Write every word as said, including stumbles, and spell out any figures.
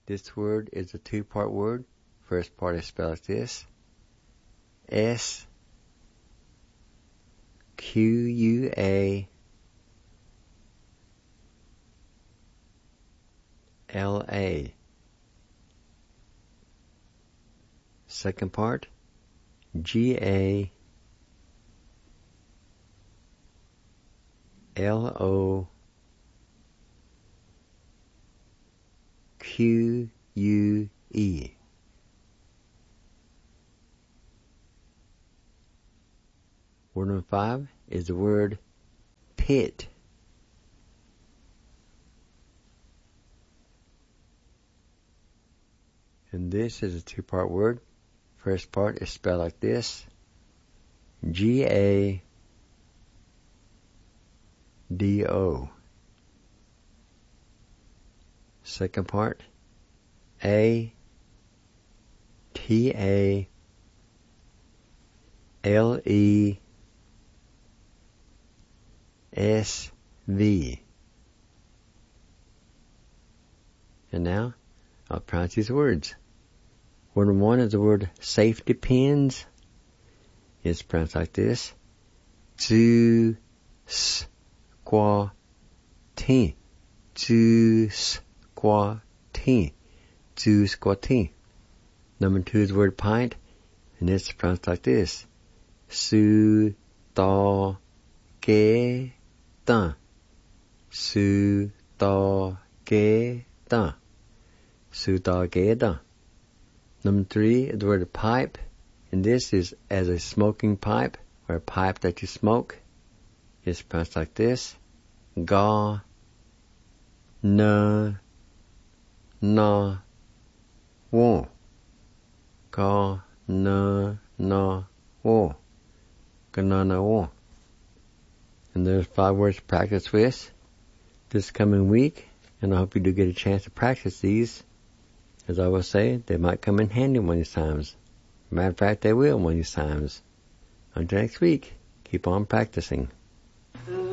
This word is a two-part word. First part is spelled like this. S Q U A L A. Second part, G A L O Q U E. Word number five is the word pit. And this is a two-part word. First part is spelled like this. G A D O. Second part, A T A L E S V. And now, I'll pronounce these words. Word number one is the word safety pins. It's pronounced like this. Zu squa tin. Zu squa tin. Zu squa tin. Number two is the word pint. And it's pronounced like this. Su ta ke ta. Su ta ke ta. Su ta ke ta. Number three is the word pipe, and this is as a smoking pipe, or a pipe that you smoke. It's pronounced like this. Ga, na, na, wo. Ga, na, na, wo. Ga, na, na, wo. And there's five words to practice with this coming week, and I hope you do get a chance to practice these. As I will say, they might come in handy one of these times. Matter of fact, they will one of these times. Until next week, keep on practicing.